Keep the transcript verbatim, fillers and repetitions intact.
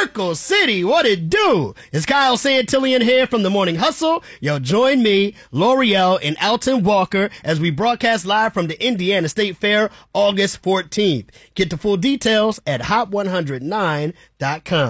Circle City, what it do? It's Kyle Santillian here from The Morning Hustle. Yo, join me, L'Oreal, and Alton Walker as we broadcast live from the Indiana State Fair August fourteenth. Get the full details at hot one hundred nine dot com.